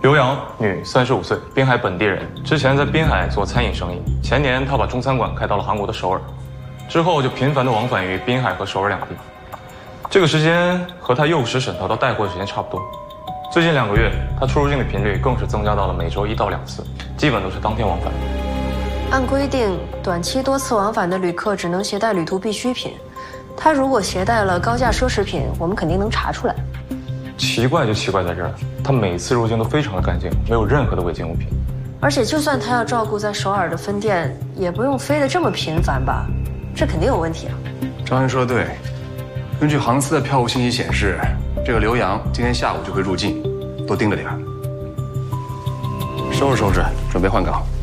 刘洋，女，35岁，滨海本地人，之前在滨海做餐饮生意。前年她把中餐馆开到了韩国的首尔，之后就频繁地往返于滨海和首尔两地。这个时间和她诱使沈涛到带货的时间差不多。最近2个月，她出入境的频率更是增加到了每周1到2次，基本都是当天往返。 按规定，短期多次往返的旅客只能携带旅途必需品。她如果携带了高价奢侈品，我们肯定能查出来。 奇怪就奇怪在这儿，她每次入境都非常的干净，没有任何的违禁物品。 而且就算她要照顾在首尔的分店，也不用飞得这么频繁吧？这肯定有问题啊！ 张恩说的对，根据航司的票务信息显示，这个刘洋今天下午就会入境，多盯着点儿。收拾收拾，准备换岗。